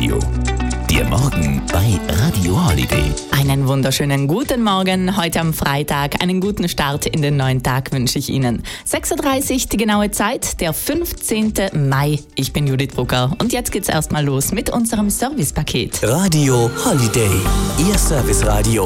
Radio. Der Morgen bei Radio Holiday. Einen wunderschönen guten Morgen heute am Freitag. Einen guten Start in den neuen Tag wünsche ich Ihnen. 6.30 Uhr die genaue Zeit, der 15. Mai. Ich bin Judith Brucker und jetzt geht's erstmal los mit unserem Servicepaket. Radio Holiday. Ihr Serviceradio.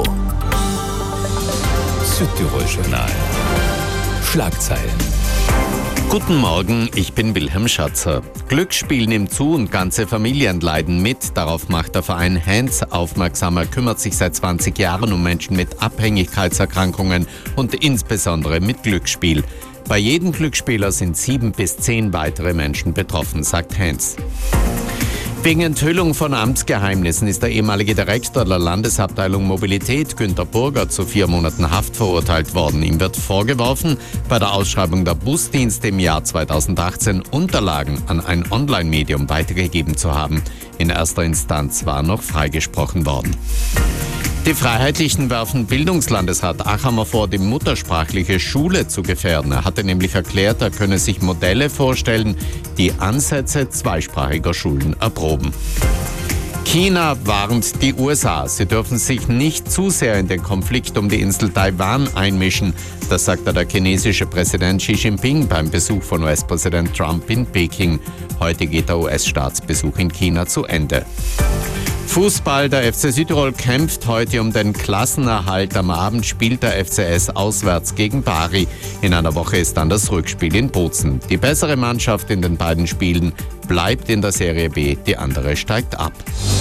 Südtirol-Journal. Schlagzeilen. Guten Morgen, ich bin Wilhelm Schatzer. Glücksspiel nimmt zu und ganze Familien leiden mit. Darauf macht der Verein Hands aufmerksam. Er kümmert sich seit 20 Jahren um Menschen mit Abhängigkeitserkrankungen und insbesondere mit Glücksspiel. Bei jedem Glücksspieler sind 7 bis 10 weitere Menschen betroffen, sagt Hands. Wegen Enthüllung von Amtsgeheimnissen ist der ehemalige Direktor der Landesabteilung Mobilität, Günter Burger, zu 4 Monaten Haft verurteilt worden. Ihm wird vorgeworfen, bei der Ausschreibung der Busdienste im Jahr 2018 Unterlagen an ein Online-Medium weitergegeben zu haben. In erster Instanz war noch freigesprochen worden. Die Freiheitlichen werfen Bildungslandesrat Achammer vor, die muttersprachliche Schule zu gefährden. Er hatte nämlich erklärt, er könne sich Modelle vorstellen, die Ansätze zweisprachiger Schulen erproben. China warnt die USA, sie dürfen sich nicht zu sehr in den Konflikt um die Insel Taiwan einmischen. Das sagte der chinesische Präsident Xi Jinping beim Besuch von US-Präsident Trump in Peking. Heute geht der US-Staatsbesuch in China zu Ende. Fußball, der FC Südtirol kämpft heute um den Klassenerhalt. Am Abend spielt der FCS auswärts gegen Bari. In einer Woche ist dann das Rückspiel in Bozen. Die bessere Mannschaft in den beiden Spielen bleibt in der Serie B, die andere steigt ab.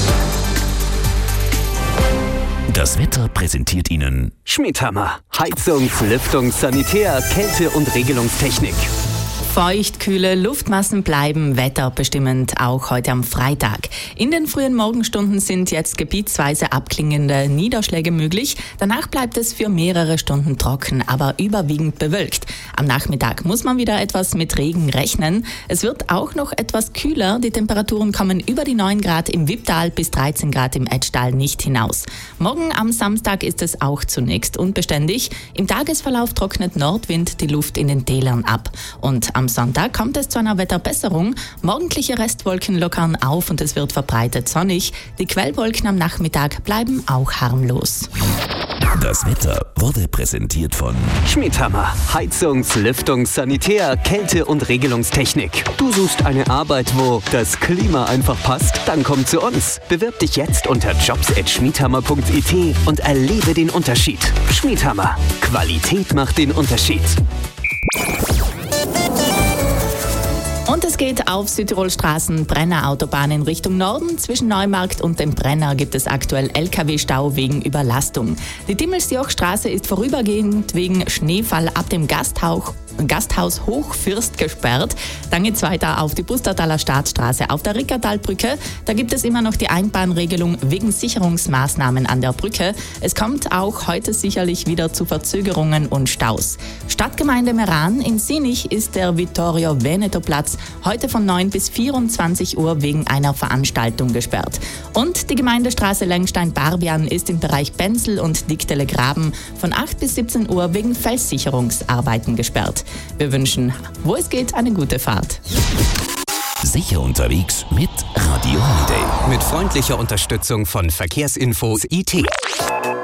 Das Wetter präsentiert Ihnen Schmiedhammer. Heizungs-, Lüftungs-, Sanitär-, Kälte- und Regelungstechnik. Feucht, kühle Luftmassen bleiben wetterbestimmend auch heute am Freitag. In den frühen Morgenstunden sind jetzt gebietsweise abklingende Niederschläge möglich. Danach bleibt es für mehrere Stunden trocken, aber überwiegend bewölkt. Am Nachmittag muss man wieder etwas mit Regen rechnen. Es wird auch noch etwas kühler. Die Temperaturen kommen über die 9 Grad im Wipptal bis 13 Grad im Etschtal nicht hinaus. Morgen am Samstag ist es auch zunächst unbeständig. Im Tagesverlauf trocknet Nordwind die Luft in den Tälern ab. Und am Sonntag kommt es zu einer Wetterbesserung. Morgendliche Restwolken lockern auf und es wird verbreitet sonnig. Die Quellwolken am Nachmittag bleiben auch harmlos. Das Wetter wurde präsentiert von Schmiedhammer. Heizungs-, Lüftungs-, Sanitär-, Kälte- und Regelungstechnik. Du suchst eine Arbeit, wo das Klima einfach passt? Dann komm zu uns. Bewirb dich jetzt unter jobs@schmiedhammer.it und erlebe den Unterschied. Schmiedhammer. Qualität macht den Unterschied. Und es geht auf Südtirolstraßen, Brenner Autobahn in Richtung Norden. Zwischen Neumarkt und dem Brenner gibt es aktuell LKW-Stau wegen Überlastung. Die Dimmelsjochstraße ist vorübergehend wegen Schneefall ab dem Gasthaus Hochfürst gesperrt. Dann geht es weiter auf die Pustertaler Staatsstraße. Auf der Rickertalbrücke, da gibt es immer noch die Einbahnregelung wegen Sicherungsmaßnahmen an der Brücke. Es kommt auch heute sicherlich wieder zu Verzögerungen und Staus. Stadtgemeinde Meran in Sinich ist der Vittorio-Veneto-Platz heute von 9 bis 24 Uhr wegen einer Veranstaltung gesperrt. Und die Gemeindestraße Lengstein-Barbian ist im Bereich Benzel und Dichtele-Graben von 8 bis 17 Uhr wegen Felssicherungsarbeiten gesperrt. Wir wünschen, wo es geht, eine gute Fahrt. Sicher unterwegs mit Radio Holiday. Mit freundlicher Unterstützung von Verkehrsinfo IT.